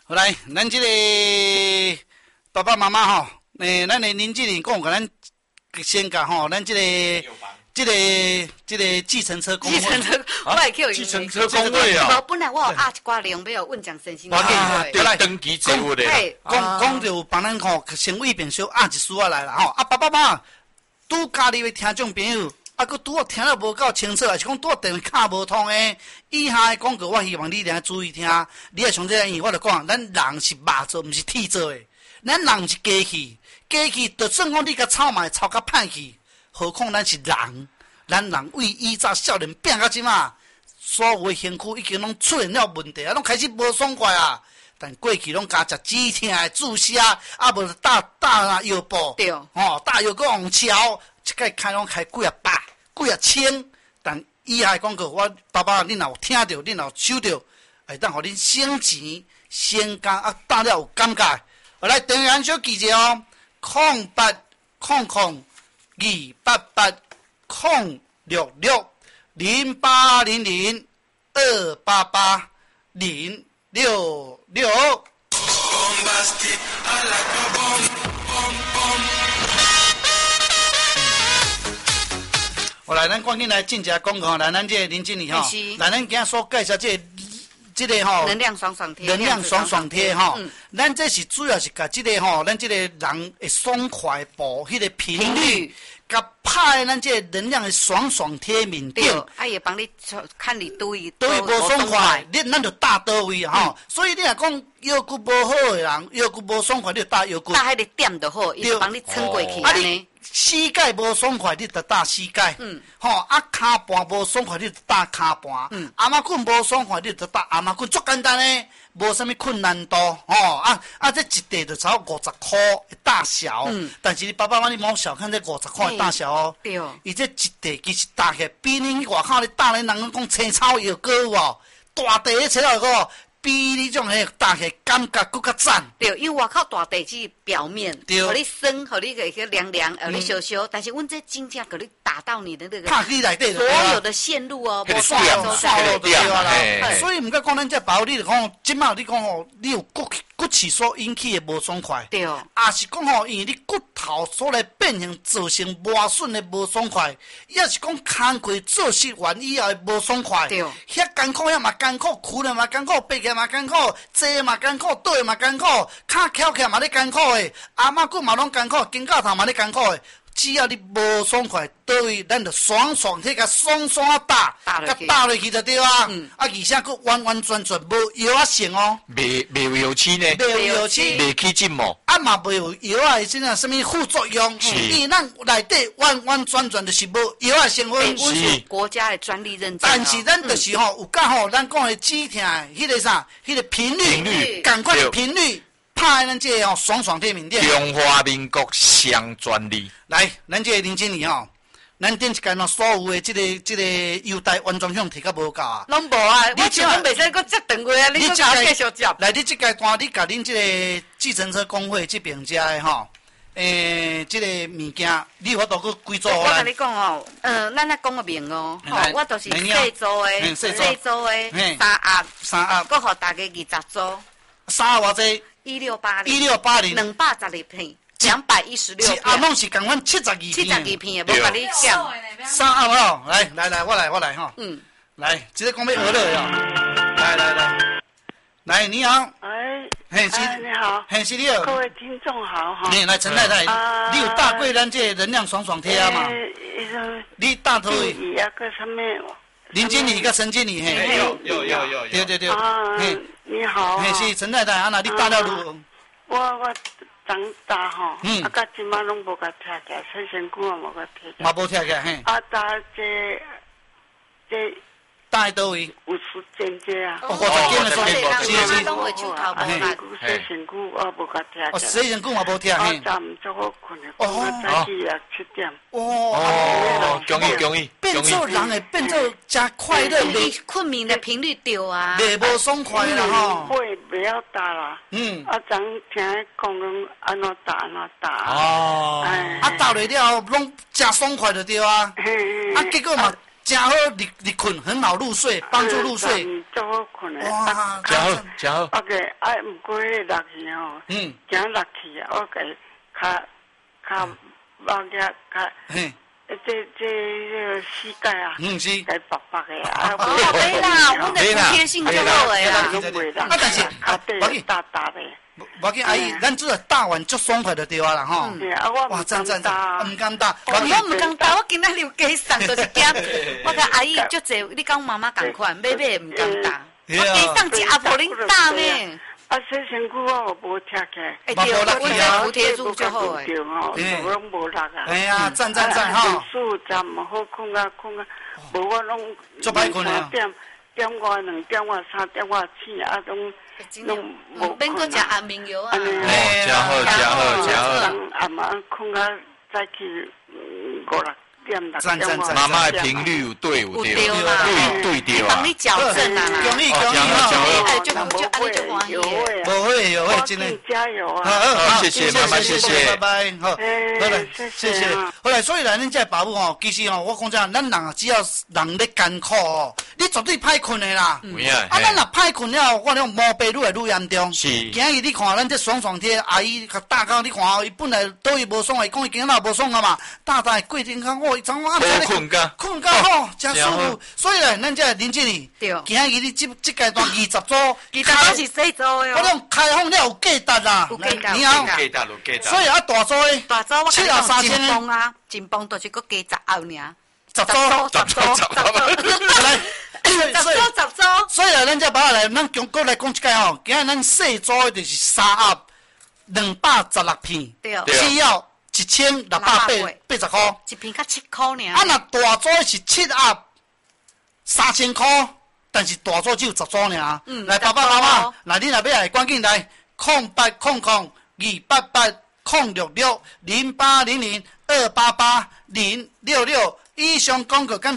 好来，咱这个爸爸妈妈吼，咱的林经理讲，给咱先讲吼，咱这个计程车工会， 我会叫计程车工会啊。 本来我有压一寡量要问蒋先生。 对，登记职务的。 讲着帮咱吼，先为便小压一丝仔来啦吼。爸爸妈妈，拄家里的听众朋友。佫拄好听得无够清楚，还是讲拄好电话卡无通诶。以下诶广告，我希望你俩注意听。你也像这样，因为我就讲，咱人是肉做，毋是铁做诶。咱人是机器，机器就算讲你甲炒卖炒甲歹去，何况咱是人。咱人为以早少年变到即马，所有诶身躯已经拢出现了问题啊，拢开始无爽快啊。但过去拢加食止痛诶注射，啊无打药布， 对， 打药搁用敲。一届开拢开几啊百、几啊千，但以下广告，我爸爸恁若有听到，恁若有收到，会当互恁省钱、省工啊，打了有感觉。来，电话小记者哦，0800-288-088-066。我来，咱赶紧来进一下广告，来，咱这个林经理吼，来，咱今仔所介绍这个吼， 能量爽爽贴， 能量爽爽贴吼，咱这是主要是甲这个吼，咱这个人会爽快部迄个频率，甲拍咱这个能量的爽爽贴面顶， 啊也帮你看你对无爽快，咱就打倒位吼，所以你若讲腰骨无好的人，腰骨无爽快，你就打腰骨， 打迄个点就好，伊就帮你撑过去安尼。 膝盖无爽快，你就打膝盖。骹盘无爽快，你就打骹盘。阿妈棍无爽快，你就打阿妈棍，足简单诶，无啥物困难度。这一袋就差不多50块的大小。但是你爸爸妈妈，你莫小看这50块的大小哦。 对。 伊这一袋其实打起来比恁外口咧打咧人讲青草药膏哦，大袋的青草药膏。比你种迄打起来感觉更较赞。 对，因为外口大地只表面， 对， 互你酸，互你个凉凉，互你烧烧。但是阮这真正给你打到你的那个，所有的线路哦，无线路对啦。所以毋过讲咱这保你讲，即马你讲吼，你有骨刺所引起的无爽快， 对， 也是讲吼，因为你骨头所来变形造成磨损的无爽快，也是讲工课做失完以后的无爽快， 对， 遐艰苦遐嘛艰苦，苦了嘛艰苦，爬起来嘛艰苦，坐嘛艰苦，倒嘛艰苦，骹翘起来嘛咧艰苦的，阿妈骨嘛拢艰苦，肩胛头嘛咧艰苦的。只要你无爽快，倒位咱就爽爽去甲爽爽啊打落去就对啊。而且佫完完全全无药啊性哦。 袂有药剂呢？ 袂有药剂， 袂起筋膜。 啊嘛袂有药啊，即个什么副作用？因为咱内底完完全全就是无药啊成分。 是国家的专利认证。 但是咱就是吼，有甲吼，咱讲的止痛，迄个啥，迄个频率，赶快的频率。拍咱这吼爽爽贴面顶， 中华民国双专利。 来，咱这林经理吼，咱顶一间吼所有的这个优待完全项提较无够啊。 拢无啊，我像讲袂使搁接电话啊，你搁继续接。 来，你这阶段你甲恁这个计程车工会这边遮的吼，这个物件，你有法度搁几组我甲你讲哦，咱来讲个明哦，我都是细组的，细组的3盒，搁互大家20组。 3盒偌济 ？1680，212片，216片。 拢是共款72片。 72片的，无甲你减。 3盒哦，来，我来吼。来，这个讲要学了哟。来，你好。 嘿，你好。 嘿，是你好。 各位听众好哈。 来，陈太太，你有打过咱这能量爽爽贴啊嘛？你打头位。林经理跟陈经理，嘿， 有， 对，嘿， 你好， 嘿，是陈太太，啊，那你打了如何？ 我长大吼，啊，到今嘛拢无甲贴起来，洗身躯也无甲贴起来， 嘛无贴起来，嘿。 啊，打打喺倒位？ 有时间这啊。 50斤的所以， 是，拢会手头无力。 洗身躯我无甲贴起来。 洗身躯嘛无贴，嘿。 早唔足好困的，早起6、7点。 恭喜！ 变做人会变做真快乐， 困眠的频率对啊， 袂无爽快啦吼。 会不要打啦。啊，昨听讲讲安怎打。 啊，打落了拢真爽快就对啊。啊，结果嘛。 真好入困，很好入睡，帮助入睡。 做好困的。 哇， 真好，真好。 OK，唔过迄热气吼，惊热气啊，我给较肉脚较。这膝盖啊， 是， 该白白的啊。 哦，对啦，我们的贴性就好的啦。 但是对，大大的。 无紧，阿姨，咱做大碗足爽快就对啊啦吼。哇，赞，唔敢打。 我唔敢打，我今仔日有加送，就是惊。我甲阿姨足济，你讲妈妈共款，买唔敢打。我加送一阿婆恁打呢。 洗身躯我无贴起来， 对，我这服贴住就好诶。 对吼，我无力啊。 哎呀，赞吼。 数站唔好困啊，无我拢做歹困啊。 点我2点我3点我醒啊，拢无。 免搁食安眠药啊。 真好。 阿妈困啊，再去5、6点6点。 妈妈的频率有对啦，对啊。 帮你矫正啊。 恭喜！ 哎，就安尼就欢喜。 不会，真的。 加油啊！ 好，谢谢妈妈，谢谢， 拜拜。好，好嘞，谢谢。好嘞，所以来恁这爸母吼，其实吼，我讲真，咱人啊，只要人咧艰苦哦，你绝对歹困的啦。咱若歹困了，我讲毛病愈来愈严重。 是。 今日你看咱这爽贴阿姨甲大哥，你看伊本来倒伊无爽，伊讲伊今仔无爽啊嘛，大过天康我昨晚困觉好，真舒服。所以咧，咱这林经理，今日你这阶段20组， 是细组的哦。 我讲开放了有价值啦， 你好。所以大组诶， 大组我 7啊3000 磅啊，真磅就是搁加10后尔。 10组。所以啊，咱这把来，咱过来讲一个吼，今日咱细组诶就是3盒216片，只要1680块， 一片才7块尔。 啊，若大组是7盒3000块，但是大组只有10组尔。来，爸爸妈妈，来你若要来，赶紧来08002880660800288066以上广告。